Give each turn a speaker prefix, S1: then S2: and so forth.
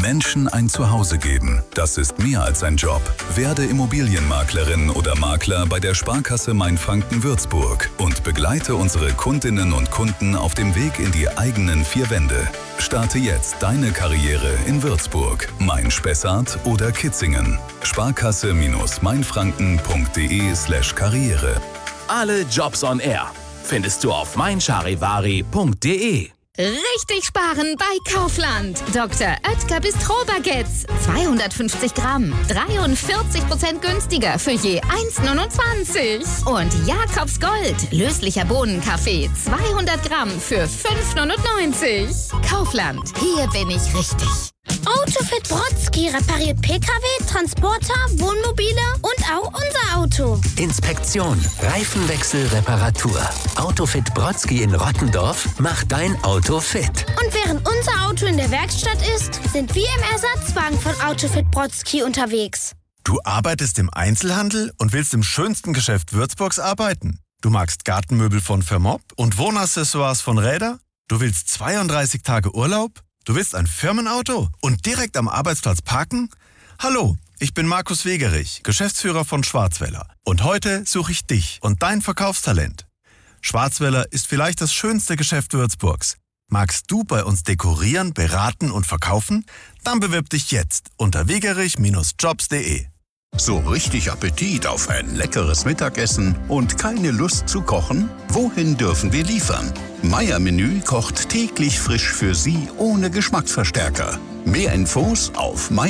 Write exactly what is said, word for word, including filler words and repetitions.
S1: Menschen ein Zuhause geben, das ist mehr als ein Job. Werde Immobilienmaklerin oder Makler bei der Sparkasse Mainfranken-Würzburg und begleite unsere Kundinnen und Kunden auf dem Weg in die eigenen vier Wände. Starte jetzt deine Karriere in Würzburg, Main-Spessart oder Kitzingen. Sparkasse-mainfranken.de slash Karriere.
S2: Alle Jobs on Air findest du auf meincharivari punkt de.
S3: Richtig sparen bei Kaufland. Doktor Oetker Bistro-Baguettes. zweihundertfünfzig Gramm. dreiundvierzig Prozent günstiger für je eins Komma neunundzwanzig. Und Jakobs Gold. Löslicher Bohnenkaffee. zweihundert Gramm für fünf Komma neunundneunzig. Kaufland. Hier bin ich richtig.
S4: Autofit Brodsky repariert P K W, Transporter, Wohnmobile und auch unser Auto.
S5: Inspektion, Reifenwechsel, Reparatur. Autofit Brodsky in Rottendorf macht dein Auto fit.
S4: Und während unser Auto in der Werkstatt ist, sind wir im Ersatzwagen von Autofit Brodsky unterwegs.
S6: Du arbeitest im Einzelhandel und willst im schönsten Geschäft Würzburgs arbeiten? Du magst Gartenmöbel von Vermob und Wohnaccessoires von Räder? Du willst zweiunddreißig Tage Urlaub? Du willst ein Firmenauto und direkt am Arbeitsplatz parken? Hallo, ich bin Markus Wegerich, Geschäftsführer von Schwarzwälder. Und heute suche ich dich und dein Verkaufstalent. Schwarzwälder ist vielleicht das schönste Geschäft Würzburgs. Magst du bei uns dekorieren, beraten und verkaufen? Dann bewirb dich jetzt unter wegerich Bindestrich jobs punkt de.
S7: So richtig Appetit auf ein leckeres Mittagessen und keine Lust zu kochen? Wohin dürfen wir liefern? Meier-Menü kocht täglich frisch für Sie ohne Geschmacksverstärker. Mehr Infos auf